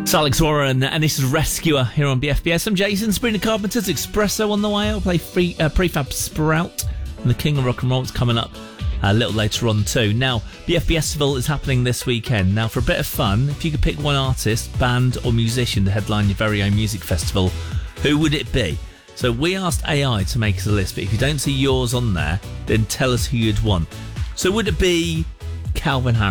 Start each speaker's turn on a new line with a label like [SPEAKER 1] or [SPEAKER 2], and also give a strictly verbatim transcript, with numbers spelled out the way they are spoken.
[SPEAKER 1] It's Alex Warren, and this is Rescuer here on B F B S. I'm Jason, Sabrina Carpenter's Espresso on the way. I'll play free, uh, Prefab Sprout, and the King of Rock and Roll is coming up a little later on too. Now, B F B S Festival is happening this weekend. Now, for a bit of fun, if you could pick one artist, band or musician to headline your very own music festival, who would it be? So we asked A I to make us a list, but if you don't see yours on there, then tell us who you'd want. So would it be Calvin Harris?